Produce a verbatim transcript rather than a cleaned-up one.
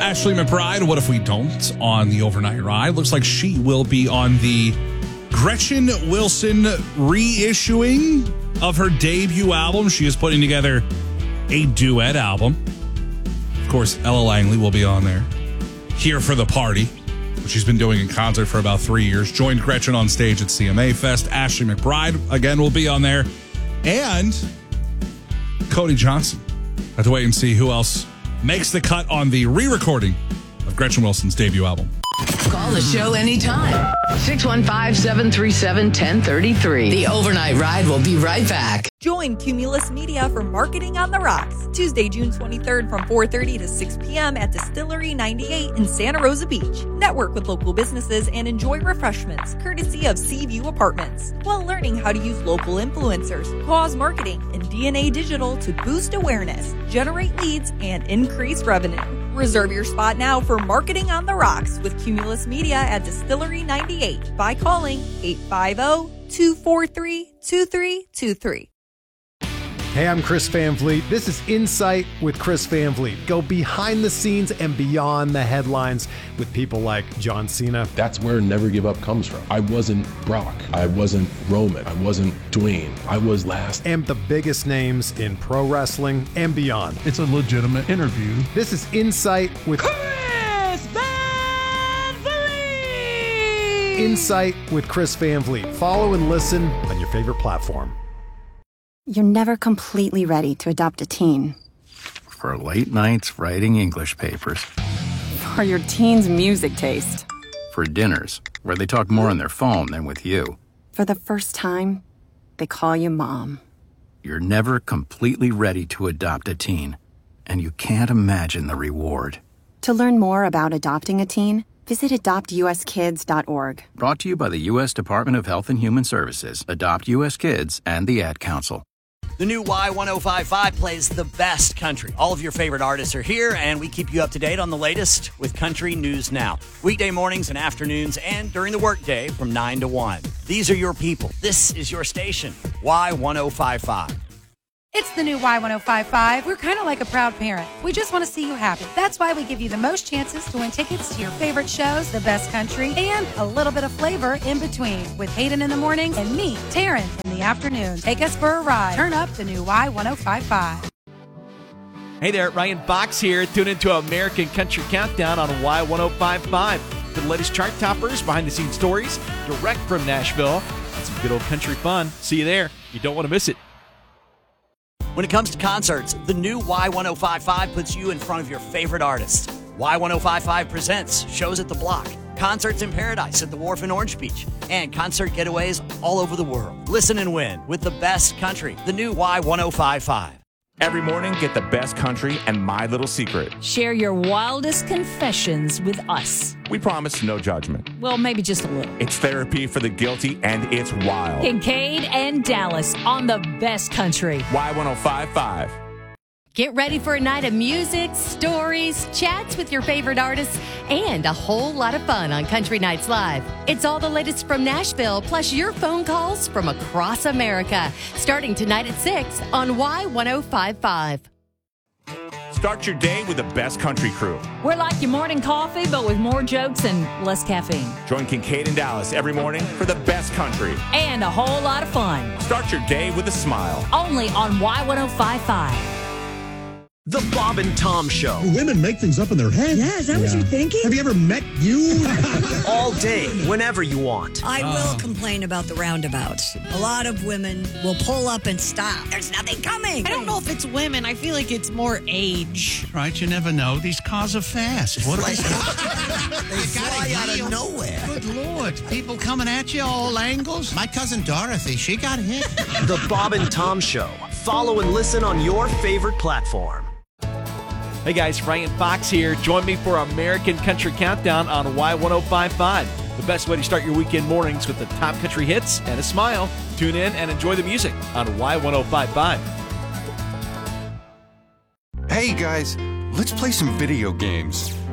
Ashley McBride, what if we don't, on the overnight ride? Looks like she will be on the Gretchen Wilson reissuing of her debut album. She is putting together a duet album. Of course, Ella Langley will be on there. Here for the party, which she's been doing in concert for about three years. Joined Gretchen on stage at C M A Fest. Ashley McBride, again, will be on there. And Cody Johnson. Have to wait and see who else makes the cut on the re-recording of Gretchen Wilson's debut album. Call the show anytime. six one five, seven three seven, one zero three three. The Overnight Ride will be right back. Join Cumulus Media for Marketing on the Rocks, Tuesday, June twenty-third from four thirty to six p.m. at Distillery ninety-eight in Santa Rosa Beach. Network with local businesses and enjoy refreshments courtesy of Seaview Apartments while learning how to use local influencers, cause marketing, and D N A Digital to boost awareness, generate leads, and increase revenue. Reserve your spot now for Marketing on the Rocks with Cumulus Media at Distillery ninety-eight by calling eight five zero, two four three, two three two three. Hey, I'm Chris Van Vliet. This is Insight with Chris Van Vliet. Go behind the scenes and beyond the headlines with people like John Cena. That's where Never Give Up comes from. I wasn't Brock. I wasn't Roman. I wasn't Dwayne. I was last. And the biggest names in pro wrestling and beyond. It's a legitimate interview. This is Insight with Chris Van Vliet. Insight with Chris Van Vliet. Follow and listen on your favorite platform. You're never completely ready to adopt a teen. For late nights writing English papers. For your teen's music taste. For dinners, where they talk more on their phone than with you. For the first time, they call you mom. You're never completely ready to adopt a teen, and you can't imagine the reward. To learn more about adopting a teen, visit adopt u s kids dot org. Brought to you by the U S Department of Health and Human Services, Adopt U S Kids, and the Ad Council. The new Y ten fifty-five plays the best country. All of your favorite artists are here, and we keep you up to date on the latest with Country News Now. Weekday mornings and afternoons and during the workday from nine to one. These are your people. This is your station, Y ten fifty-five. It's the new Y ten fifty-five. We're kind of like a proud parent. We just want to see you happy. That's why we give you the most chances to win tickets to your favorite shows, the best country, and a little bit of flavor in between. With Hayden in the morning and me, Taryn, in the afternoon. Take us for a ride. Turn up the new Y ten fifty-five. Hey there, Ryan Fox here. Tune into American Country Countdown on Y ten fifty-five. For the latest chart toppers, behind-the-scenes stories, direct from Nashville, and some good old country fun. See you there. You don't want to miss it. When it comes to concerts, the new Y ten fifty-five puts you in front of your favorite artists. Y ten fifty-five presents shows at the Block, concerts in Paradise at the Wharf in Orange Beach, and concert getaways all over the world. Listen and win with the best country, the new Y ten fifty-five. Every morning, get the best country and My Little Secret. Share your wildest confessions with us. We promise no judgment. Well, maybe just a little. It's therapy for the guilty, and it's wild. Kincaid and Dallas on the best country. Y ten fifty-five. Get ready for a night of music, stories, chats with your favorite artists, and a whole lot of fun on Country Nights Live. It's all the latest from Nashville, plus your phone calls from across America. Starting tonight at six on Y ten fifty-five. Start your day with the best country crew. We're like your morning coffee, but with more jokes and less caffeine. Join Kincaid and Dallas every morning for the best country. And a whole lot of fun. Start your day with a smile. Only on Y ten fifty-five. The Bob and Tom Show. Women make things up in their head. Yeah, is that yeah. what you're thinking? Have you ever met you? All day, whenever you want. I uh. will complain about the roundabouts. A lot of women will pull up and stop. There's nothing coming. I don't know if it's women. I feel like it's more age. Right, you never know. These cars are fast. What are they? They fly out of nowhere. Good Lord. People coming at you all angles. My cousin Dorothy, she got hit. The Bob and Tom Show. Follow and listen on your favorite platform. Hey guys, Ryan Fox here. Join me for American Country Countdown on Y ten fifty-five. The best way to start your weekend mornings with the top country hits and a smile. Tune in and enjoy the music on Y ten fifty-five. Hey guys, let's play some video games.